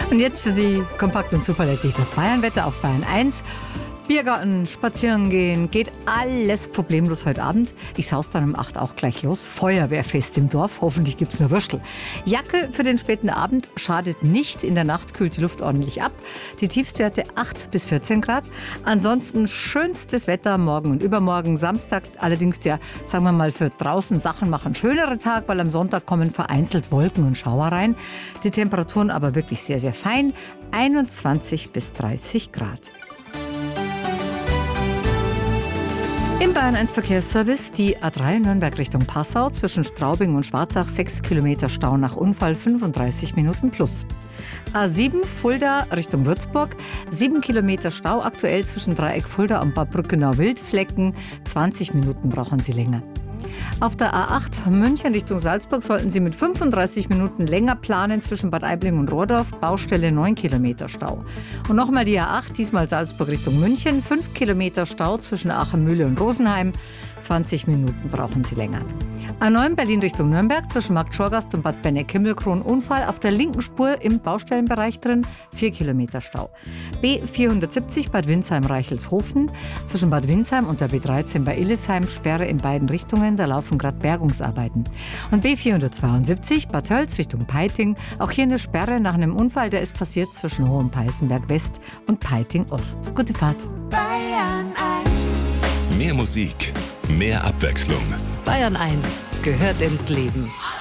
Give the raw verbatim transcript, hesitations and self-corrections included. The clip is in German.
Und jetzt für Sie kompakt und zuverlässig das Bayernwetter auf Bayern eins. Biergarten, spazieren gehen, geht alles problemlos heute Abend. Ich saus dann um acht auch gleich los. Feuerwehrfest im Dorf, hoffentlich gibt's nur Würstel. Jacke für den späten Abend schadet nicht. In der Nacht kühlt die Luft ordentlich ab. Die Tiefstwerte acht bis vierzehn Grad. Ansonsten schönstes Wetter morgen und übermorgen. Samstag allerdings der, sagen wir mal, für draußen Sachen machen schönere Tag, weil am Sonntag kommen vereinzelt Wolken und Schauer rein. Die Temperaturen aber wirklich sehr, sehr fein. einundzwanzig bis dreißig Grad. Im Bayern eins Verkehrsservice die A drei Nürnberg Richtung Passau zwischen Straubing und Schwarzach sechs Kilometer Stau nach Unfall, fünfunddreißig Minuten plus. A sieben Fulda Richtung Würzburg, sieben Kilometer Stau aktuell zwischen Dreieck Fulda und Bad Brückenau-Wildflecken, zwanzig Minuten brauchen Sie länger. Auf der A acht München Richtung Salzburg sollten Sie mit fünfunddreißig Minuten länger planen zwischen Bad Aibling und Rohrdorf, Baustelle neun Kilometer Stau. Und nochmal die A acht, diesmal Salzburg Richtung München, fünf Kilometer Stau zwischen Aachenmühle und Rosenheim, zwanzig Minuten brauchen Sie länger. A neun Berlin Richtung Nürnberg zwischen Markt Schorgast und Bad Benneck-Himmelkron Unfall auf der linken Spur im Baustellenbereich drin, vier Kilometer Stau. B vierhundertsiebzig Bad Windsheim-Reichelshofen zwischen Bad Windsheim und der B dreizehn bei Illesheim Sperre in beiden Richtungen, da laufen gerade Bergungsarbeiten. Und B vierhundertzweiundsiebzig Bad Tölz Richtung Peiting, auch hier eine Sperre nach einem Unfall, der ist passiert zwischen Hohem Peißenberg West und Peiting Ost. Gute Fahrt. Bayern eins. Mehr Musik, mehr Abwechslung. Bayern eins gehört ins Leben.